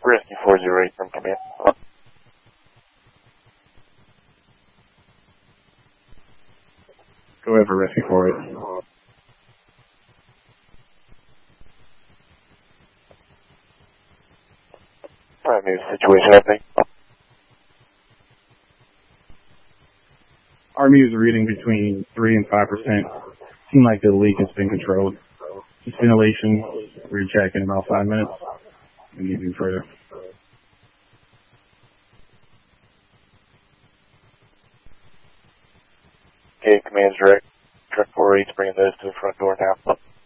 Rescue 408 from command. Go ahead for Rescue 48. Alright, new situation, I think. Army is reading between 3 and 5%. Seems like the leak has been controlled. Just ventilation. Recheck in about 5 minutes. And you do further. Okay, command's direct. Truck 408's bringing those to the front door now.